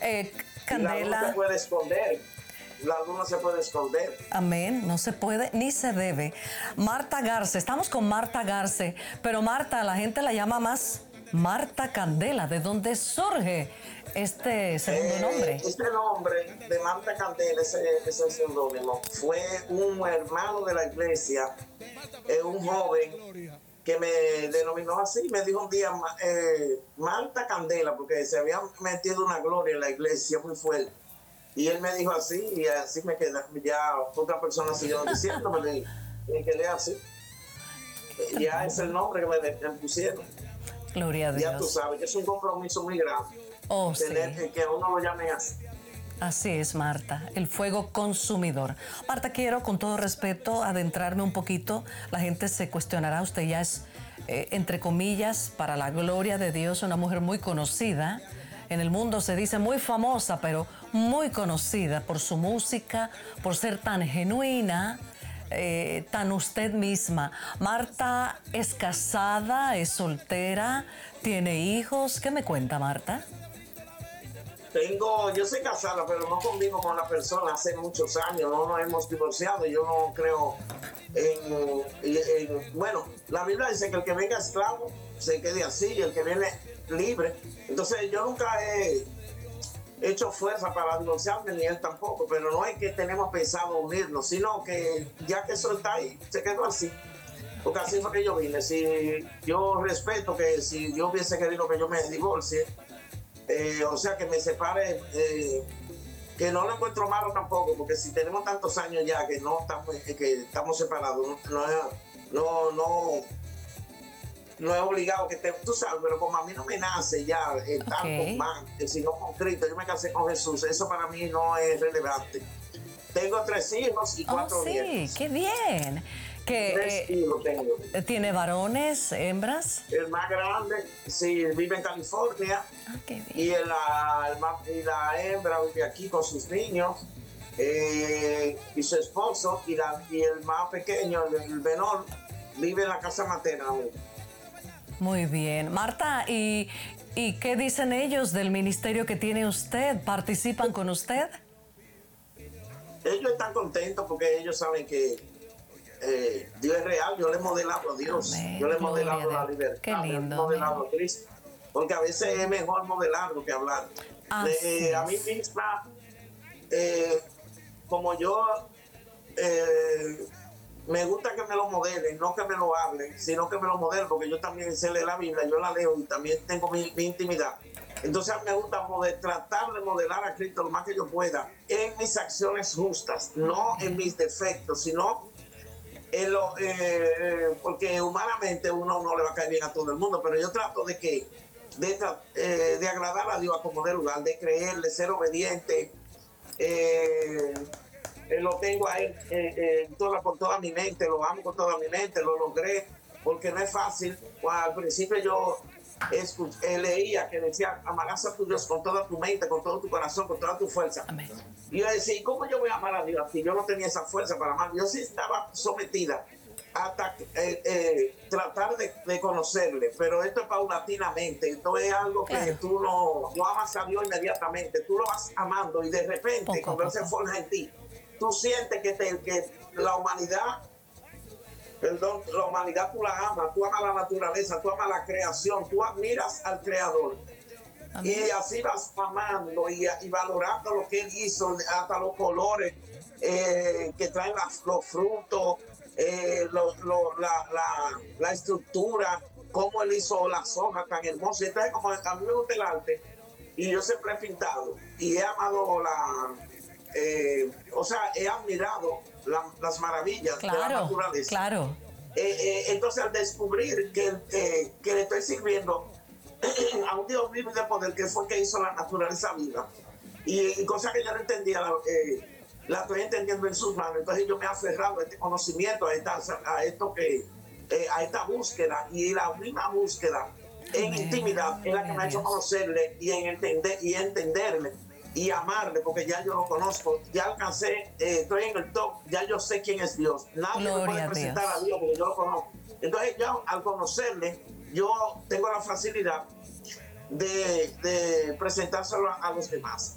Y la luz no se Candela. puede esconder. La luz no se puede esconder. Amén, no se puede ni se debe. Marta Garce, estamos con Marta Garce, pero Marta, la gente la llama más Marta Candela. ¿De dónde surge este segundo nombre? Este nombre de Marta Candela, ese seudónimo, fue un hermano de la iglesia, un joven que me denominó así, me dijo un día Marta Candela, porque se había metido una gloria en la iglesia muy fuerte. Y él me dijo así, y así me queda, ya otra persona siguió diciéndome, y quedé así. Ya es el nombre que me pusieron. Gloria a Ya tú Dios. sabes que es un compromiso muy grande. Oh, Tener sí. que a uno lo llame así. Así es, Marta, el fuego consumidor. Marta, quiero con todo respeto adentrarme un poquito. La gente se cuestionará, usted ya es, entre comillas, para la gloria de Dios, una mujer muy conocida. En el mundo se dice muy famosa, pero muy conocida por su música, por ser tan genuina, tan usted misma. Marta es casada, es soltera, tiene hijos. ¿Qué me cuenta, Marta? Yo soy casada, pero no convivo con la persona hace muchos años, no nos hemos divorciado, yo no creo bueno, la Biblia dice que el que venga esclavo se quede así, y el que viene libre. Entonces yo nunca he hecho fuerza para divorciarme, ni él tampoco, pero no es que tenemos pensado unirnos, sino que ya que eso está ahí, se quedó así. Porque así fue que yo vine. Si yo respeto que si yo hubiese querido que yo me divorcie, o sea, que me separe, que no lo encuentro malo tampoco, porque si tenemos tantos años ya que estamos separados, no es obligado que tú sabes, pero como a mí no me nace ya estar con más, sino con Cristo, yo me casé con Jesús, eso para mí no es relevante. Tengo 3 hijos y 4 nietos. Sí, qué bien. 3 hijos tengo. ¿Tiene varones, hembras? El más grande, sí, vive en California. Ah, qué bien. Y la hembra vive aquí con sus niños y su esposo. Y el más pequeño, el menor, vive en la casa materna. Muy bien. Marta, ¿y qué dicen ellos del ministerio que tiene usted? ¿Participan con usted? Ellos están contentos porque ellos saben que Dios es real. Yo les he modelado a Dios. Amén. Yo les he Gloria modelado a la Dios. libertad. Qué Yo les he lindo. modelado Amén. a Cristo. Porque a veces es mejor modelarlo que hablar. Así A mí es. misma, como yo me gusta que me lo modelen, no que me lo hablen, sino que me lo modelen, porque yo también sé leer la Biblia, yo la leo y también tengo mi intimidad. Entonces a mí me gusta tratar de modelar a Cristo lo más que yo pueda en mis acciones justas, no en mis defectos, sino porque humanamente uno no le va a caer bien a todo el mundo, pero yo trato de agradar a Dios a como de lugar, de creer, de ser obediente. Lo tengo ahí con toda mi mente, lo amo con toda mi mente, lo logré, porque no es fácil. Al principio yo leía que decía, amarás a tu Dios con toda tu mente, con todo tu corazón, con toda tu fuerza. Amén. Y yo decía, ¿cómo yo voy a amar a Dios si yo no tenía esa fuerza para amar? Yo sí estaba sometida hasta tratar de conocerle, pero esto es paulatinamente, esto es algo que tú no amas a Dios inmediatamente, tú lo vas amando y de repente cuando Él se forja en ti, tú sientes que la humanidad, la humanidad tú la amas, tú amas la naturaleza, tú amas la creación, tú admiras al Creador. Amén. Y así vas amando y valorando lo que Él hizo, hasta los colores que traen los frutos, la estructura, cómo Él hizo las hojas tan hermosas. Entonces, como a mí me gusta el arte, y yo siempre he pintado, y he amado he admirado las maravillas de la naturaleza. Claro. Entonces, al descubrir que le estoy sirviendo a un Dios vivo y de poder, que fue el que hizo la naturaleza viva, y cosas que yo no entendía, la estoy entendiendo en sus manos. Entonces yo me he aferrado a este conocimiento, a esta búsqueda, y la misma búsqueda en intimidad es la que me ha hecho conocerle y entenderle y amarle, porque ya yo lo conozco, ya alcancé, estoy en el top, ya yo sé quién es Dios. Nadie me puede presentar a Dios porque yo lo conozco. Entonces ya al conocerle, yo tengo la facilidad de presentárselo a los demás.